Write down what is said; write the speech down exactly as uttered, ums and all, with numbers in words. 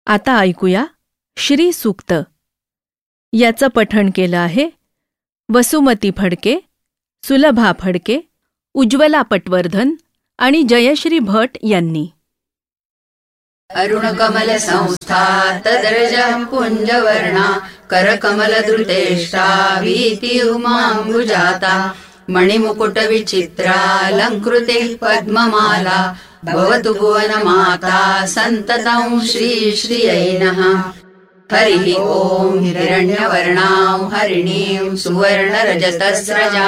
आता ऐकूया श्री सूक्त. याचं पठण केलं आहे वसुमती फडके, सुलभा फडके, उज्ज्वला पटवर्धन आणि जयश्री भट यांनी. अरुणकमल संस्था तदर्जः पुञ्जवर्णा करकमलधृतेष्टा वीति उमाम्बुजाता मणिमुकुटविचित्रालङ्कृते पद्ममाला भवतु भुवनमाता सन्ततं श्रीश्रियै नः. हरिः ओम्. हिरण्यवर्णां हरिणीं सुवर्णरजतस्रजां